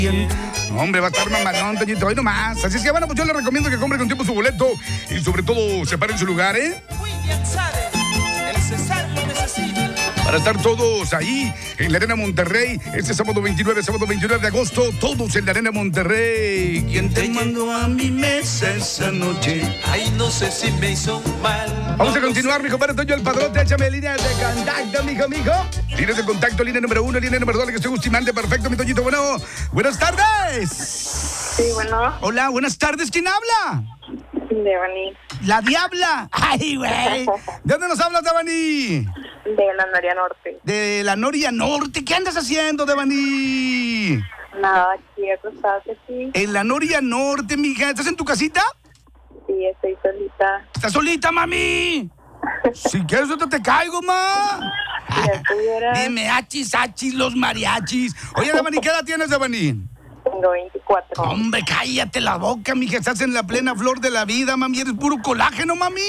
Hombre, va a estar mamalón, Toñito, hoy nomás. Así es que, bueno, pues yo le recomiendo que compre con tiempo su boleto y sobre todo se pare en su lugar, ¿eh? Para estar todos ahí en la Arena Monterrey, este sábado 29 de agosto, todos en la Arena Monterrey. ¿Quién te mandó a mi mesa esa noche? Ay, no sé si me hizo mal. Vamos a continuar, mi compadre Toño el Padrote. Échame líneas de contacto, mijo. Líneas de contacto, línea número 1, línea número 2, que estoy gustimante. Perfecto, mi Toñito. Bueno, buenas tardes. Sí, bueno. Hola, buenas tardes. ¿Quién habla? Devani. La Diabla. Ay, güey. ¿De dónde nos hablas, Devani? De la Noria Norte. De la Noria Norte. ¿Qué andas haciendo, Devani? Nada, aquí acostada que sí. En la Noria Norte, mija. ¿Estás en tu casita? Sí, estoy solita. ¿Estás solita, mami? Si quieres, yo te caigo, ma. Ya pudiera. Dime, achis, los mariachis. Oye, Devani, ¿qué edad tienes, Devani? Tengo 24. Hombre, cállate la boca, mija. Estás en la plena flor de la vida, mami. Eres puro colágeno, mami.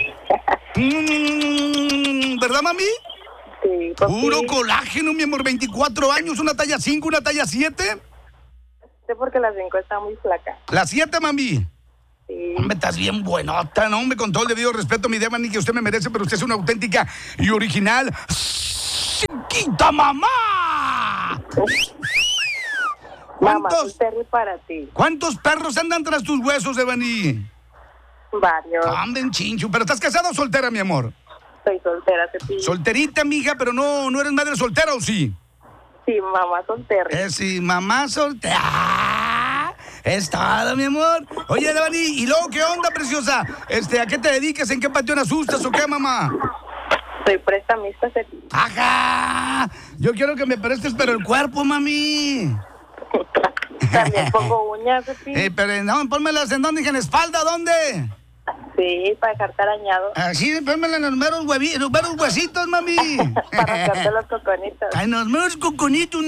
¿Verdad, mami? Sí, pues Puro sí. colágeno, mi amor. 24 años, una talla 5, una talla 7. Sé porque la 5 está muy flaca. La 7, mami. Sí. Hombre, estás bien buenota, ¿no? Hombre, con todo el debido respeto, mi Devani, que usted me merece, pero usted es una auténtica y original chiquita mamá. Mamá, ¿Cuántos? Terry para ti. ¿Cuántos perros andan tras tus huesos, Devani? Varios. Anden chinchu. ¿Pero estás casada o soltera, mi amor? Soy soltera, Cepillo. Solterita, mija, pero no eres madre soltera, ¿o sí? Sí, mamá son Terry. Sí, mamá soltera. Es todo, mi amor. Oye, Devani, ¿y luego qué onda, preciosa? ¿A qué te dedicas? ¿En qué panteón asustas o qué, mamá? Soy prestamista, Cepillo. ¡Ajá! Yo quiero que me prestes, pero el cuerpo, mami. También pongo uñas, Cepillo. Pero no, pónmelas en dónde, en la espalda, ¿dónde? Sí, para dejarte arañado. Así, pónmelas en los meros huesitos, mami. Para rascarte los coconitos. Ay, los meros coconitos.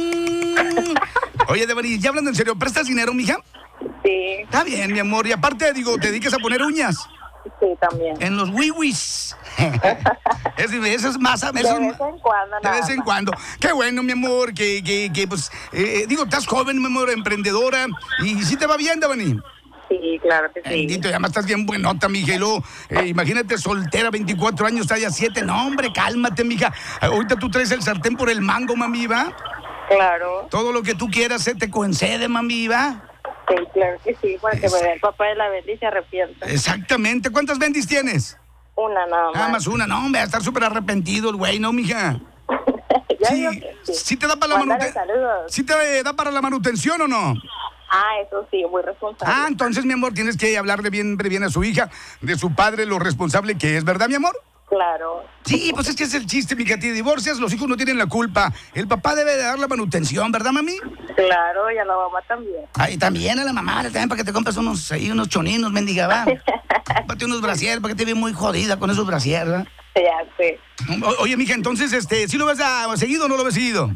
Oye, Devani, ya hablando en serio, ¿prestas dinero, mija? Sí, Está bien, mi amor. Y aparte, digo, ¿te dedicas a poner uñas? sí, también. En los wiwis. Eso es masa. De vez en cuando, De nada vez en más. cuando. Qué bueno, mi amor, que pues, digo, estás joven, mi amor, emprendedora. Y sí te va bien, Devani. Sí, claro que sí. Bendito, ya más estás bien buenota, mija. Y luego, imagínate, soltera, 24 años, talla 7. No, hombre, cálmate, mija. Ahorita tú traes el sartén por el mango, mami, ¿va? Claro, Todo lo que tú quieras se te concede, mami, ¿va? sí, claro que sí, porque me ve el papá de la Bendy y se arrepiente. Exactamente. ¿Cuántas bendis tienes? Una nada más. Nada más una. No, hombre, va a estar súper arrepentido el güey, ¿no, mija? Ya Sí, digo que sí. ¿sí te da para la Mándale manutención? saludos. ¿Sí te da para la manutención o no? Ah, eso sí, muy responsable. Ah, entonces, mi amor, tienes que hablarle bien a su hija, de su padre, lo responsable que es, ¿verdad, mi amor? Claro. Sí, pues es que es el chiste, mija. Te divorcias, los hijos no tienen la culpa. El papá debe de dar la manutención, ¿verdad, mami? Claro, y a la mamá también. Ay, también a la mamá, también para que te compres unos choninos, mendiga, va. Cómprate unos brasier, para que te ve muy jodida con esos brasier, ¿verdad? Ya sé. Oye, mija, entonces, ¿sí lo ves seguido o no lo ves seguido?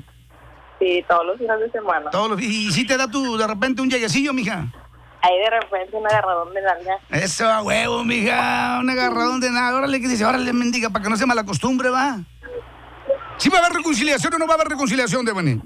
Sí, todos los fines de semana. ¿Y si te da de repente un lleguecillo, mija? Ahí de repente un agarradón de nalga. Eso, a huevo, mija, un agarradón de nada. Órale, que dice, órale, mendiga, para que no se malacostumbre, va. ¿Sí va a haber reconciliación o no va a haber reconciliación, Devani?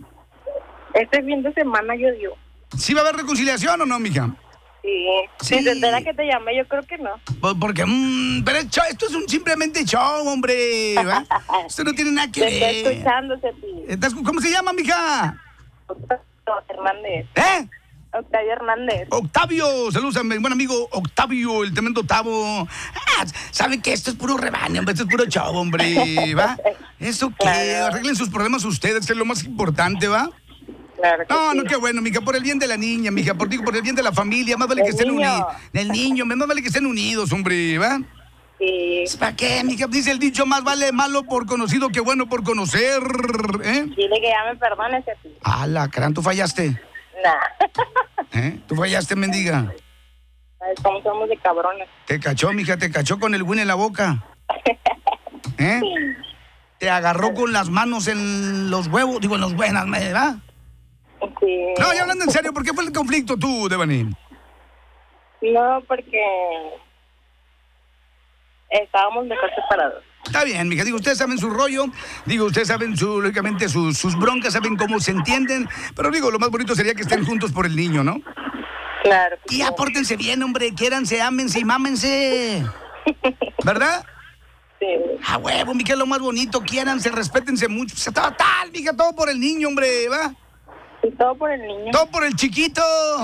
Este fin de semana yo digo. ¿Sí va a haber reconciliación o no, mija? Sí. Sí. Si se entera que te llamé, yo creo que no. Porque, pero esto es simplemente show, hombre, ¿va? Esto no tiene nada que Te estoy ver. escuchando, Cepillo. ¿Cómo se llama, mija? Octavio Hernández. Octavio Hernández. Octavio, saludos a mi buen amigo Octavio, el tremendo Tavo. ¿Saben que esto es puro rebaño, hombre? Esto es puro show, hombre, ¿va? ¿Eso qué? Claro. Arreglen sus problemas ustedes, que es lo más importante, ¿va? Claro que No, sí. no, qué bueno, mija, por el bien de la niña, mija, por el bien de la familia, más vale que Del estén niño. unidos. Del niño, más vale que estén unidos, hombre, ¿va? Sí. ¿Para qué, mija? Dice el dicho, más vale malo por conocido que bueno por conocer, ¿eh? Dile que ya me perdone, Cepillo. La crán, tú fallaste, Nah. Tú fallaste, mendiga. Ay, ¿cómo somos de cabrones? Te cachó, mija, te cachó con el win en la boca. Te agarró con las manos en los huevos, digo, en los buenas, ¿verdad? Sí. No, ya hablando en serio, ¿por qué fue el conflicto tú, Devani? No, porque estábamos mejor separados. Está bien, mija. Digo, ustedes saben su rollo. Digo, ustedes saben, lógicamente, sus broncas, saben cómo se entienden. Pero digo, lo más bonito sería que estén juntos por el niño, ¿no? Claro. Y apórtense bien, hombre. Quiéranse, ámense y mámense. ¿Verdad? Sí. A huevo, mija, es lo más bonito. Quiéranse, respétense mucho. Pues, total, mija, todo por el niño, hombre, ¿va? Y todo por el niño. Todo por el chiquito.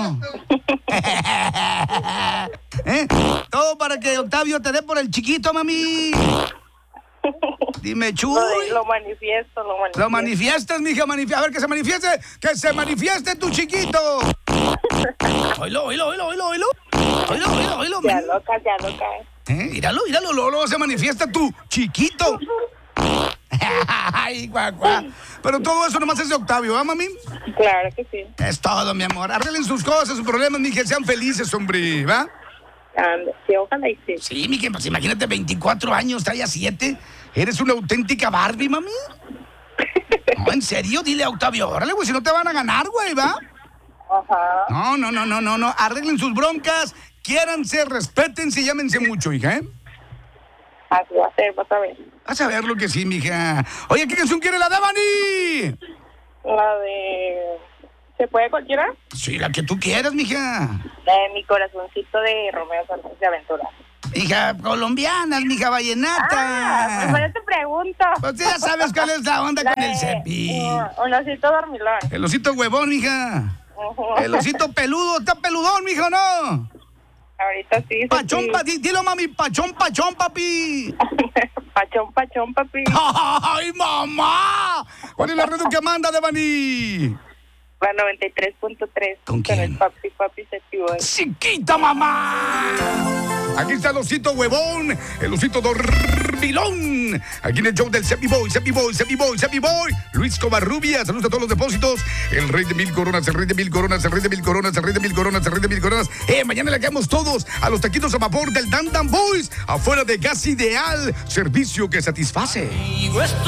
¿Eh? Todo para que Octavio te dé por el chiquito, mami. Dime, Chuy. Lo manifiesto. Lo manifiestas, mija, a ver, que se manifieste. ¡Que se manifieste tu chiquito! Oílo. Oílo. Ya loca. Míralo, luego se manifiesta tu chiquito. Ay, guau. Pero todo eso nomás es de Octavio, ¿ah, mami? Claro que sí. Es todo, mi amor. Arreglen sus cosas, sus problemas, mija, sean felices, hombre, ¿va? Sí, ojalá y sí. Sí, mija, pues imagínate, 24 años, trae a 7. ¿Eres una auténtica Barbie, mami? No, en serio, dile a Octavio, órale, güey, si no te van a ganar, güey, ¿va? Ajá. No. Arreglen sus broncas, quiéranse, respétense y llámense mucho, hija, ¿eh? Así va a ser, vas a ver. Vas a ver lo que sí, mija. Oye, ¿qué canción quiere la Devani? La de... ¿Se puede cualquiera? Sí, la que tú quieras, mija. La de Mi Corazoncito de Romeo Santos de Aventura. Mija, colombianas, mija, vallenata. Pues ya te pregunto. Pues ya sabes cuál es la onda con el cepi. Un osito dormilón. El osito huevón, mija. Ujú. El osito peludo, está peludón, mijo, ¿no? Ahorita sí. Pachón, sí. dilo, mami, pachón, papi. Pachón, papi. ¡Ay, mamá! ¿Cuál es la red que manda, Devani? La 93.3. ¿Con quién? el papi Cepi Boy. ¡Chiquita, mamá! Aquí está el osito huevón, el osito dormilón. Aquí en el show del Cepi Boy. Luis Covarrubias, saludos a todos los depósitos. El rey de 1000 coronas, el rey de 1000 coronas. Mañana le caemos todos a los taquitos a vapor del Dan Dan Boys, afuera de Gas Ideal, servicio que satisface. Amigo, estoy